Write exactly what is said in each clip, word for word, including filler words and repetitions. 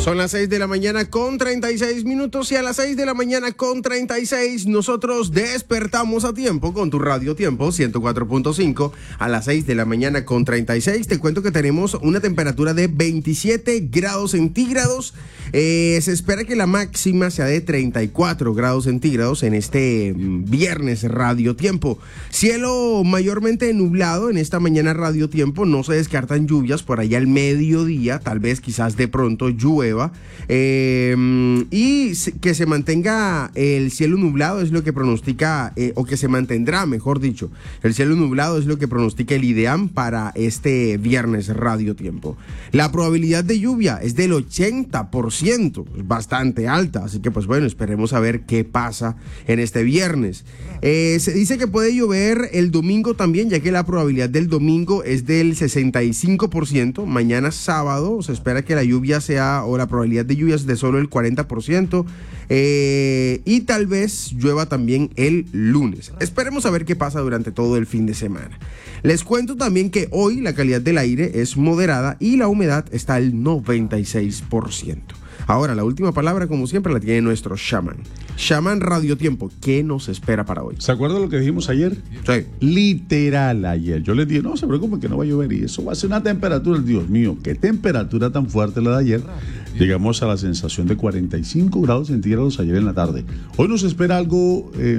Son las seis de la mañana con treinta y seis minutos y a las seis de la mañana con treinta y seis nosotros despertamos a tiempo con tu Radio Tiempo ciento cuatro punto cinco. A las seis de la mañana con treinta y seis te cuento que tenemos una temperatura de veintisiete grados centígrados. Eh, se espera que la máxima sea de treinta y cuatro grados centígrados en este viernes Radio Tiempo. Cielo mayormente nublado en esta mañana Radio Tiempo. No se descartan lluvias por allá al mediodía, tal vez quizás de pronto llueva. Eh, y que se mantenga el cielo nublado es lo que pronostica, eh, o que se mantendrá, mejor dicho, el cielo nublado es lo que pronostica el IDEAM para este viernes Radio Tiempo. La probabilidad de lluvia es del ochenta por ciento, es bastante alta, así que pues bueno, esperemos a ver qué pasa en este viernes. Eh, se dice que puede llover el domingo también, ya que la probabilidad del domingo es del sesenta y cinco por ciento. Mañana sábado se espera que la lluvia sea, o la probabilidad de lluvias de solo el cuarenta por ciento, eh, y tal vez llueva también el lunes. Esperemos a ver qué pasa durante todo el fin de semana. Les cuento también que hoy la calidad del aire es moderada y la humedad está al noventa y seis por ciento. Ahora, la última palabra, como siempre, la tiene nuestro Shaman. Shaman Radio Tiempo, ¿qué nos espera para hoy? ¿Se acuerdan lo que dijimos ayer? Sí. Literal ayer. Yo les dije, no se preocupen que no va a llover y eso va a ser una temperatura. Dios mío, qué temperatura tan fuerte la de ayer. Llegamos a la sensación de cuarenta y cinco grados centígrados ayer en la tarde. Hoy nos espera algo eh,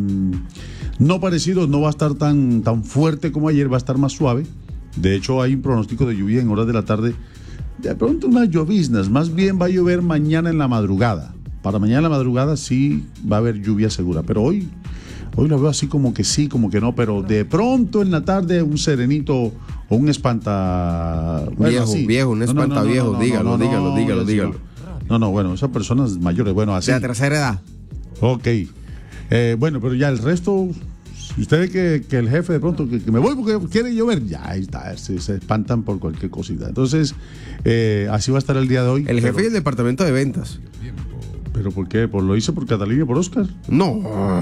no parecido, no va a estar tan, tan fuerte como ayer, va a estar más suave. De hecho, hay un pronóstico de lluvia en horas de la tarde. De pronto unas lloviznas, más bien va a llover mañana en la madrugada. Para mañana en la madrugada sí va a haber lluvia segura, pero hoy, hoy lo veo así como que sí, como que no, pero de pronto en la tarde un serenito o un espanta... Bueno, viejo, así. viejo, un espanta no, no, no, viejo, no, no, dígalo, no, no, dígalo, no, dígalo, no, dígalo. No, no, bueno, esas personas mayores, bueno, así. De la tercera edad. Ok. Eh, bueno, pero ya el resto... Si usted ve que, que el jefe de pronto, que, que me voy porque quiere llover, ya ahí está, se, se espantan por cualquier cosita. Entonces, eh, así va a estar el día de hoy. El pero, jefe del departamento de ventas. ¿Pero por qué? ¿Por lo hizo por Catalina y por Oscar? No.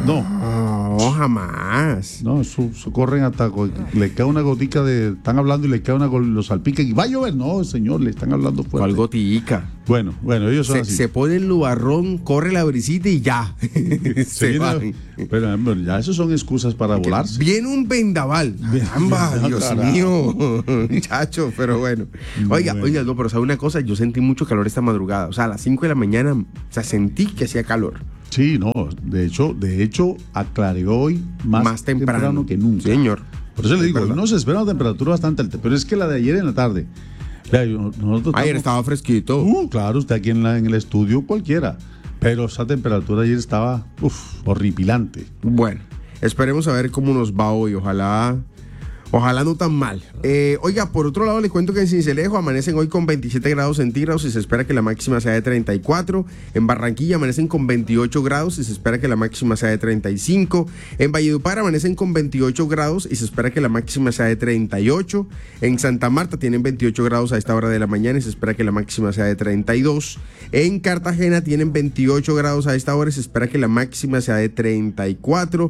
No. No, jamás. No, eso, eso corren hasta, le cae una gotica de, están hablando y le cae una, los salpica y va a llover. No, señor, le están hablando fuerte. ¿Cuál gotica? Bueno, bueno, ellos son se, así. se pone el nubarrón, corre la brisita y ya. se se van. viene, pero, pero ya eso son excusas para que volarse. Viene un vendaval. Caramba, no, Dios carajo. mío. Muchacho, pero bueno. Oiga, Bueno. oiga, no, pero sabe una cosa, yo sentí mucho calor esta madrugada. O sea, a las cinco de la mañana, o sea, sentí que hacía calor. Sí, no, de hecho, de hecho, aclaré hoy más, Más temprano. temprano que nunca. Señor. Por eso le digo, Es verdad. no se espera una temperatura bastante alta, pero es que la de ayer en la tarde. Vea, yo- nosotros Ayer estamos- estaba fresquito. Uh, claro, usted aquí en, la, en el estudio cualquiera. Pero esa temperatura ayer estaba uf, horripilante. Bueno, esperemos a ver cómo nos va hoy. Ojalá, ojalá no tan mal. Eh, oiga, por otro lado, le cuento que en Sincelejo amanecen hoy con veintisiete grados centígrados y se espera que la máxima sea de treinta y cuatro. En Barranquilla amanecen con veintiocho grados y se espera que la máxima sea de treinta y cinco. En Valledupar amanecen con veintiocho grados y se espera que la máxima sea de treinta y ocho. En Santa Marta tienen veintiocho grados a esta hora de la mañana y se espera que la máxima sea de treinta y dos. En Cartagena tienen veintiocho grados a esta hora y se espera que la máxima sea de treinta y cuatro.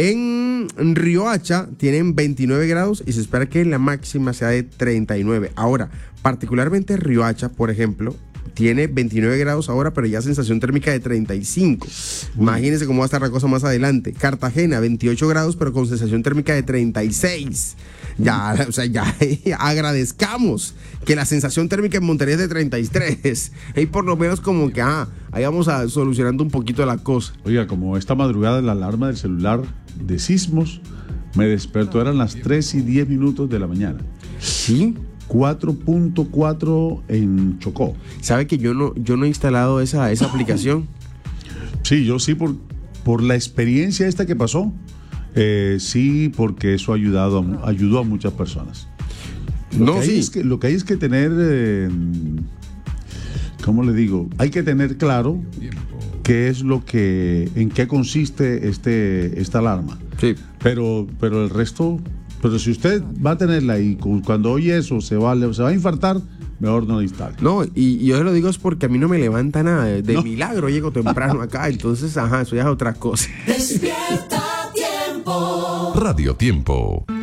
En Riohacha tienen veintinueve grados y se espera que la máxima sea de treinta y nueve. Ahora, particularmente Riohacha, por ejemplo, tiene veintinueve grados ahora, pero ya sensación térmica de treinta y cinco. Imagínense cómo va a estar la cosa más adelante. Cartagena, veintiocho grados, pero con sensación térmica de treinta y seis. Ya, o sea, ya agradezcamos que la sensación térmica en Montería es de treinta y tres. Y por lo menos como que, ah, ahí vamos a solucionando un poquito la cosa. Oiga, como esta madrugada la alarma del celular de sismos me despertó, eran las tres y diez minutos de la mañana. ¿Sí? cuatro punto cuatro en Chocó. ¿Sabe que yo no, yo no he instalado esa, esa aplicación? Sí, yo sí, por, por la experiencia esta que pasó, eh, sí, porque eso ha ayudado a, ayudó a muchas personas. Lo No, que hay sí. es que, lo que hay es que tener, eh, ¿cómo le digo? Hay que tener claro qué es lo que, en qué consiste este, esta alarma. Sí. Pero, pero el resto, pero si usted va a tenerla y cu- cuando oye eso se va, le- se va a infartar, mejor no la instale. No, y, y yo se lo digo es porque a mí no me levanta nada. De, de No. milagro llego temprano acá, entonces, ajá, eso ya es otra cosa. Despierta Tiempo. Radio Tiempo.